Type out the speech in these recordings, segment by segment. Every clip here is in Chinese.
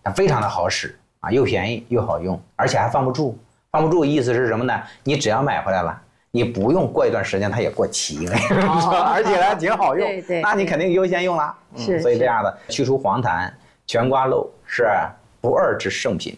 它非常的好使啊，又便宜又好用，而且还放不住。放不住意思是什么呢？你只要买回来了，你不用过一段时间它也过期了，而且还挺好用，那你肯定优先用了。所以这样的去除黄痰、全刮漏是不二之圣品。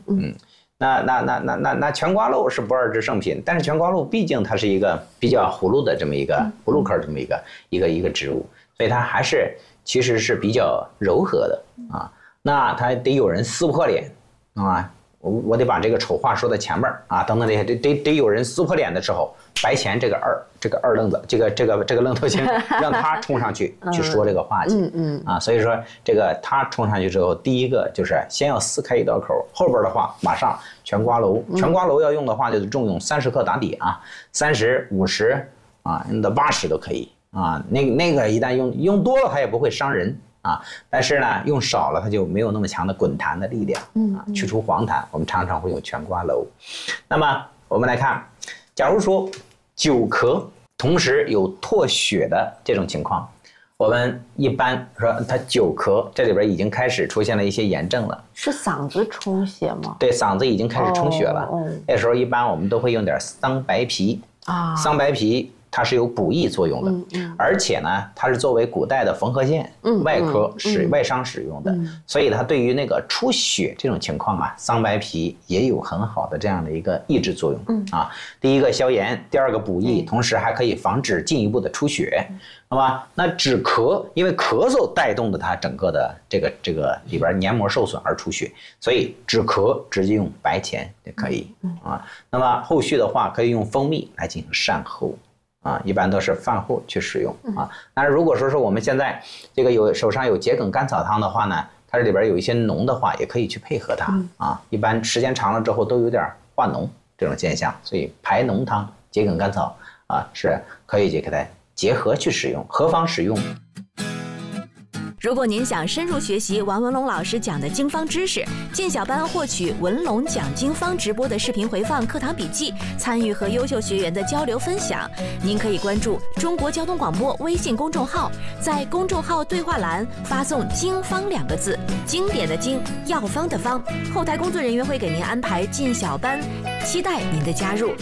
那全刮漏是不二之圣品，但是全刮漏毕竟它是一个比较葫芦的这么一个葫芦科这么一个植物，所以它还是其实是比较柔和的啊。那它得有人撕破脸啊。我得把这个丑话说在前面啊，等等这些得有人撕破脸的时候，白钱这个二愣子，这个愣头青，让他冲上去去说这个话去，所以说这个他冲上去之后，第一个就是先要撕开一道口，后边的话马上全刮楼，全刮楼要用的话就是重用30克打底啊，30、50啊，用到80都可以啊，那个一旦用多了它也不会伤人。但是呢，用少了它就没有那么强的滚痰的力量。去除黄痰，我们常常会用全刮楼。那么我们来看，假如说久咳，同时有唾血的这种情况，我们一般说它久咳，这里边已经开始出现了一些炎症了。 是嗓子充血吗？ 对，嗓子已经开始充血了。那时候一般我们都会用点桑白皮啊，桑白皮。它是有补益作用的，而且呢，它是作为古代的缝合线外科外伤使用的，所以它对于那个出血这种情况啊，桑白皮也有很好的这样的一个抑制作用啊。第一个消炎，第二个补益，同时还可以防止进一步的出血。那止咳，因为咳嗽带动的它整个的这个里边黏膜受损而出血，所以止咳直接用白钱也可以啊。那么后续的话可以用蜂蜜来进行善后。一般都是饭后去使用啊。但是如果说是我们现在这个手上有桔梗甘草汤的话呢，它这里边有一些脓的话，也可以去配合它啊。一般时间长了之后都有点化脓这种现象，所以排脓汤桔梗甘草是可以给它结合去使用，何方使用。 如果您想深入学习王文龙老师讲的经方知识，进小班获取文龙讲经方直播的视频回放、课堂笔记，参与和优秀学员的交流分享，您可以关注中国交通广播微信公众号，在公众号对话栏发送“经方”2个字，经典的经，药方的方，后台工作人员会给您安排进小班，期待您的加入。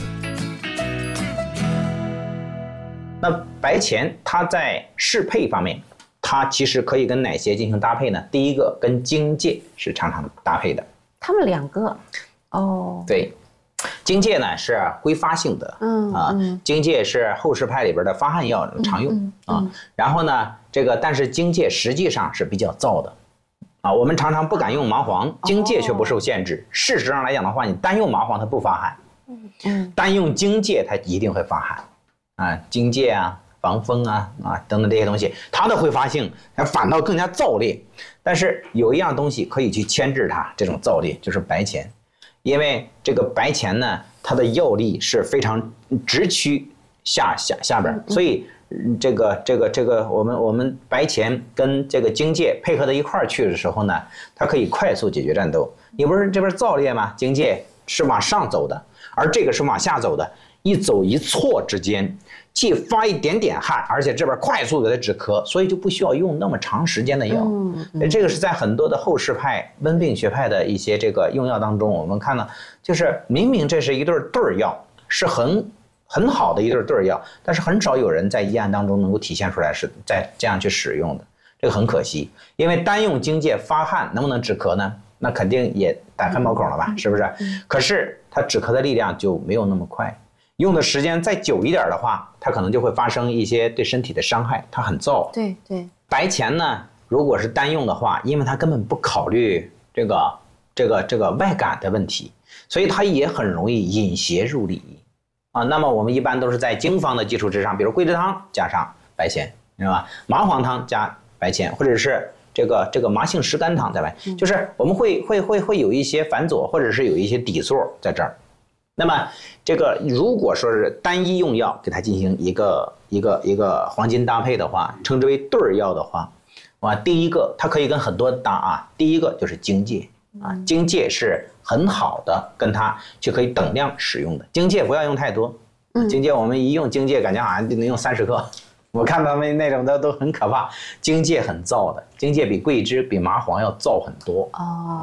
那白钱它在适配方面，它其实可以跟哪些进行搭配呢？第一个跟荆芥是常常搭配的。 他们2个， 对，荆芥呢是挥发性的，荆芥是后世派里边的发汗药常用然后呢，但是荆芥实际上是比较燥的我们常常不敢用麻黄，荆芥却不受限制。事实上来讲的话，你单用麻黄它不发汗，单用荆芥它一定会发汗荆芥防风等等这些东西，它的挥发性反倒更加燥烈。但是有一样东西可以去牵制它这种燥烈，就是白钱。因为这个白钱呢，它的药力是非常直趋下边，所以这个我们白钱跟这个荆芥配合到一块儿去的时候呢，它可以快速解决战斗。你不是这边燥烈吗？荆芥是往上走的，而这个是往下走的，一走一错之间，既发一点点汗，而且这边快速给它止咳，所以就不需要用那么长时间的药。这个是在很多的后世派温病学派的一些这个用药当中，我们看到就是明明这是一对药，是很好的一对药，但是很少有人在医案当中能够体现出来是在这样去使用的，这个很可惜。因为单用荆芥发汗能不能止咳呢？那肯定也打开毛孔了吧，是不是？可是它止咳的力量就没有那么快。用的时间再久一点的话，它可能就会发生一些对身体的伤害，它很燥。 对， 白钱呢，如果是单用的话，因为它根本不考虑这个外感的问题，所以它也很容易引邪入里那么我们一般都是在经方的基础之上，比如桂枝汤加上白钱，知道吧？麻黄汤加白钱，或者是这个麻杏石甘汤在外，就是我们会有一些繁佐，或者是有一些底座在这儿。那么这个如果说是单一用药给它进行一个黄金搭配的话，称之为对药的话，第一个它可以跟很多搭第一个就是荆芥荆芥是很好的，跟它就可以等量使用的。荆芥不要用太多，荆芥我们一用荆芥感觉好像就能用30克，我看他们那种的都很可怕。荆芥很燥的，荆芥比桂枝比麻黄要燥很多